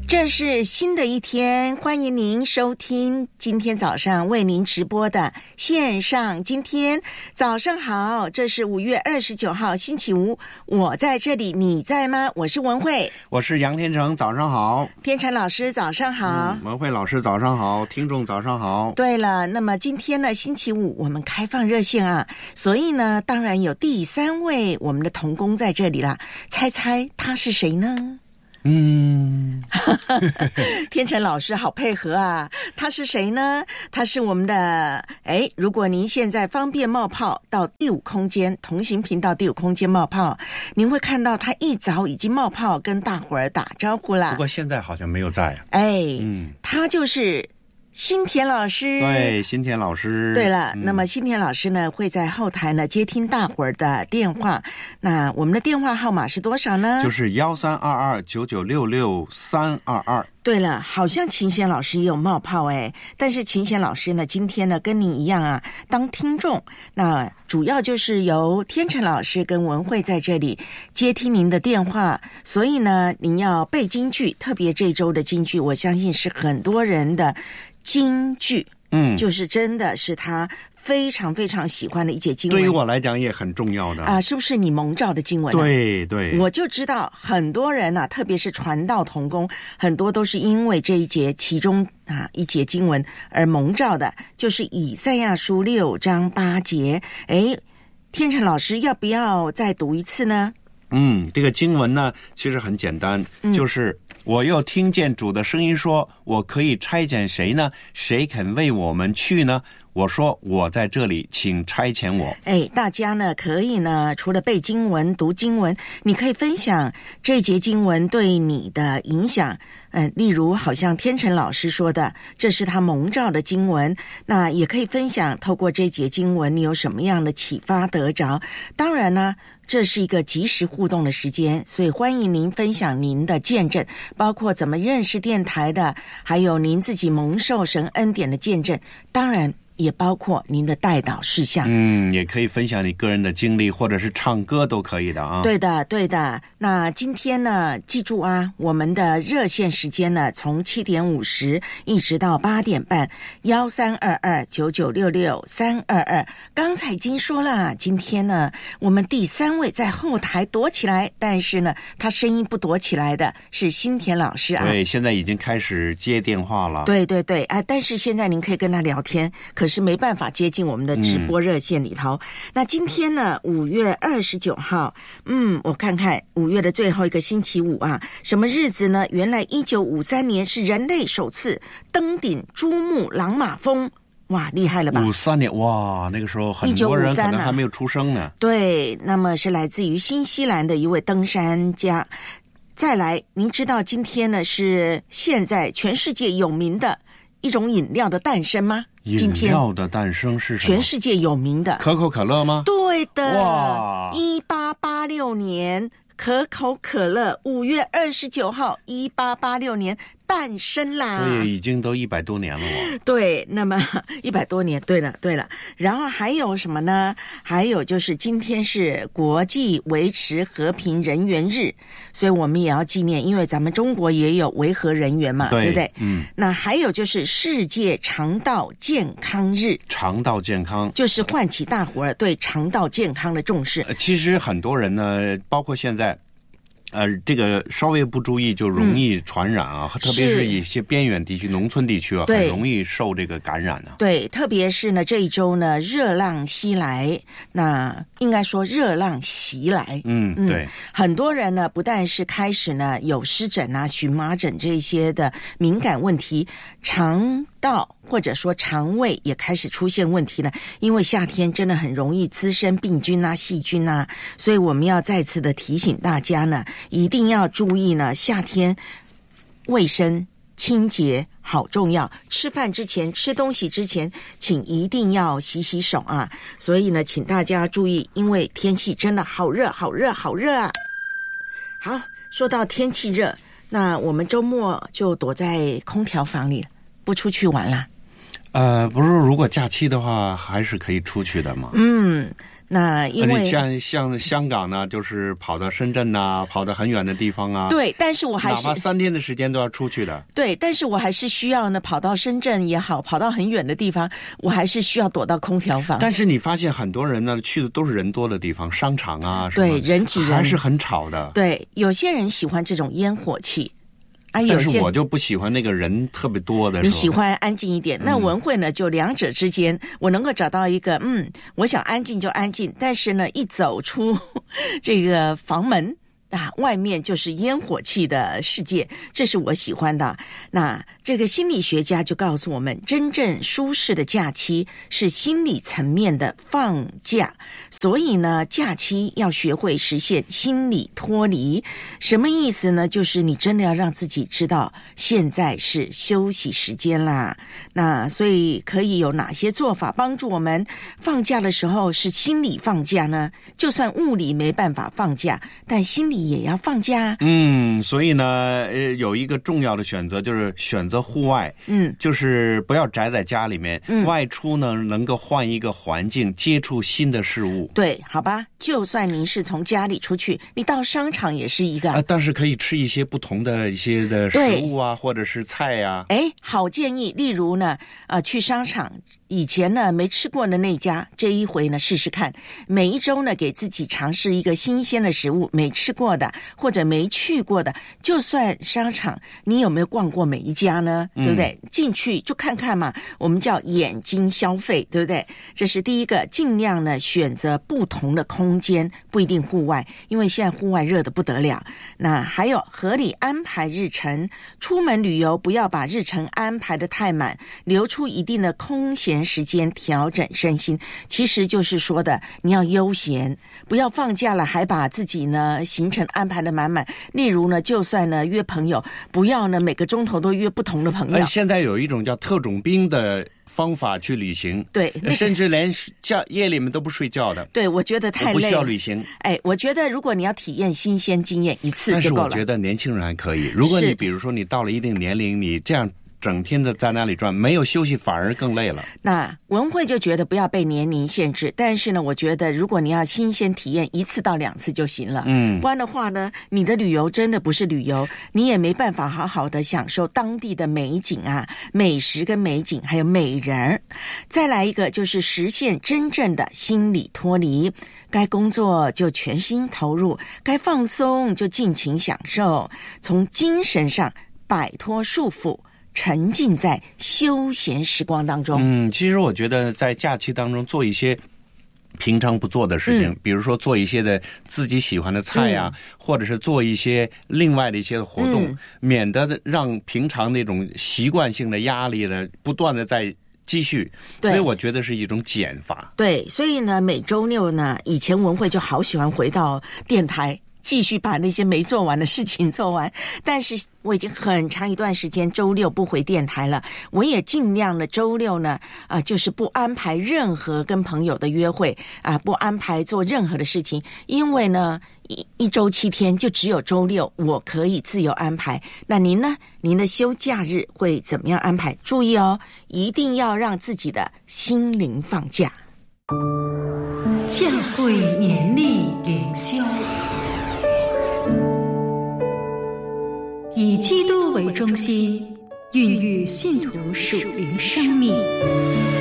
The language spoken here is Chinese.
这是新的一天，欢迎您收听今天早上为您直播的线上今天早上好，这是5月29号星期五，我在这里，你在吗？我是文慧， 我是杨天成，早上好。 天成老师早上好。 文慧老师早上好，听众早上好。 对了，那么今天呢星期五我们开放热线啊，所以呢当然有第3位我们的同工在这里啦，猜猜他是谁呢？天成老师好配合啊，他是谁呢？他是我们的如果您现在方便冒泡到第5空间同行频道第5空间冒泡，您会看到他一早已经冒泡跟大伙儿打招呼啦。 不过现在好像没有在他就是新田老师。 对，新田老师。 对了，那么新田老师呢会在后台呢接听大伙儿的电话。那我们的电话号码是多少呢？ 就是13229966-322。 对了，好像秦贤老师也有冒泡但是秦贤老师呢今天呢跟您一样啊当听众，那主要就是由天成老师跟文慧在这里接听您的电话，所以呢您要背金句，特别这周的金句我相信是很多人的金句，就是真的是他非常非常喜欢的一节经文， 对于我来讲也很重要的啊，是不是你蒙召的经文对对， 我就知道很多人啊，特别是传道同工，很多都是因为这一节其中一节经文而蒙召的，就是以赛亚书6章8节。天成老师要不要再读一次呢？ 这个经文呢其实很简单，就是我又听见主的声音说，我可以差遣谁呢？谁肯为我们去呢？我说我在这里，请差遣我。 大家呢可以呢除了背经文读经文，你可以分享这节经文对你的影响，例如好像天成老师说的，这是他蒙召的经文，那也可以分享透过这节经文你有什么样的启发得着。当然呢这是一个即时互动的时间，所以欢迎您分享您的见证，包括怎么认识电台的，还有您自己蒙受神恩典的见证，当然也包括您的代祷事项。 也可以分享你个人的经历，或者是唱歌都可以的啊。 对的对的。那今天呢记住啊，我们的热线时间呢从7点50一直到8点半，13229966-322。刚才已经说了，今天呢我们第3位在后台躲起来，但是呢他声音不躲起来的是新田老师啊。 对，现在已经开始接电话了。 对对对但是现在您可以跟他聊天，可是没办法接近我们的直播热线里头。那今天呢5月29号我看看5月的最后一个星期五啊，什么日子呢？原来1953年是人类首次登顶珠穆朗玛峰。哇，厉害了吧 ！53年，哇，那个时候很多人可能还没有出生呢。 对，那么是来自于新西兰的一位登山家。再来，您知道今天呢是现在全世界有名的一种饮料的诞生吗？ 饮料的诞生是什么？ 全世界有名的可口可乐吗？ 对的。 哇 1886年可口可乐5月29号1886年诞生啦。 对，已经都100多年了对，那么100多年，对了。然后还有什么呢？还有就是今天是国际维持和平人员日，所以我们也要纪念，因为咱们中国也有维和人员嘛， 对不对？那还有就是世界肠道健康日。肠道健康就是唤起大伙儿对肠道健康的重视。 其实很多人呢，包括现在这个稍微不注意就容易传染啊，特别是一些边远地区、农村地区啊，很容易受这个感染啊。 对，特别是呢这一周呢热浪袭来，那应该说热浪袭来。对，很多人呢不但是开始呢有湿疹啊、荨麻疹这些的敏感问题，肠道或者说肠胃也开始出现问题呢，因为夏天真的很容易滋生病菌啊、细菌啊，所以我们要再次的提醒大家呢，一定要注意呢，夏天卫生清洁好重要，吃饭之前、吃东西之前请一定要洗洗手啊。所以呢请大家注意，因为天气真的好热好热好热啊。好，说到天气热，那我们周末就躲在空调房里不出去玩啦。 不是，如果假期的话还是可以出去的嘛。 那因为像香港呢，就是跑到深圳啊，跑到很远的地方啊。 对，但是我还是哪怕3天的时间都要出去的。 对，但是我还是需要呢，跑到深圳也好，跑到很远的地方，我还是需要躲到空调房。 但是你发现很多人呢，去的都是人多的地方，商场啊， 对，人挤人， 还是很吵的。 对，有些人喜欢这种烟火气。 但是我就不喜欢那个人特别多的时候。 你喜欢安静一点。那文慧呢，就两者之间，我能够找到一个我想安静就安静，但是呢，一走出这个房门外面就是烟火气的世界，这是我喜欢的。那这个心理学家就告诉我们，真正舒适的假期是心理层面的放假。所以呢，假期要学会实现心理脱离。什么意思呢？就是你真的要让自己知道现在是休息时间啦。那所以可以有哪些做法帮助我们放假的时候是心理放假呢？就算物理没办法放假，但心理也要放假。 所以呢，有一个重要的选择就是选择户外。就是不要宅在家里面。外出呢，能够换一个环境，接触新的事物。 对，好吧，就算您是从家里出去，你到商场也是一个。 但是可以吃一些不同的一些的食物啊，或者是菜啊。 好建议。例如呢，去商场。以前呢没吃过的那家，这一回呢试试看。每一周呢给自己尝试一个新鲜的食物，没吃过的或者没去过的。就算商场，你有没有逛过每一家呢？对不对？进去就看看嘛，我们叫眼睛消费，对不对？这是第一个，尽量呢选择不同的空间，不一定户外，因为现在户外热得不得了。那还有合理安排日程，出门旅游不要把日程安排得太满，留出一定的空闲时间调整身心。其实就是说的，你要悠闲，不要放假了还把自己呢行程安排得满满。例如呢，就算呢约朋友，不要呢每个钟头都约不同的朋友。 现在有一种叫特种兵的方法去旅行。 对， 甚至连夜里面都不睡觉的。 对，我觉得太累了， 不需要旅行。 我觉得如果你要体验新鲜经验，一次就够了。 但是我觉得年轻人还可以。如果你比如说你到了一定年龄，你这样整天的在那里转，没有休息反而更累了。 那文慧就觉得不要被年龄限制，但是呢，我觉得如果你要新鲜体验1次到2次就行了。不然的话呢，你的旅游真的不是旅游，你也没办法好好的享受当地的美景啊、美食跟美景，还有美人。再来一个就是实现真正的心理脱离，该工作就全心投入，该放松就尽情享受，从精神上摆脱束缚，沉浸在休闲时光当中。 其实我觉得在假期当中做一些平常不做的事情，比如说做一些的自己喜欢的菜啊，或者是做一些另外的一些活动，免得让平常那种习惯性的压力呢不断的在继续。所以我觉得是一种减法。 对，所以呢每周六呢，以前文慧就好喜欢回到电台继续把那些没做完的事情做完，但是我已经很长一段时间周六不回电台了。我也尽量的周六呢就是不安排任何跟朋友的约会不安排做任何的事情，因为呢一周7天就只有周六我可以自由安排。那您呢？您的休假日会怎么样安排？注意哦，一定要让自己的心灵放假。 教会年历灵修，以基督为中心，孕育信徒属灵生命。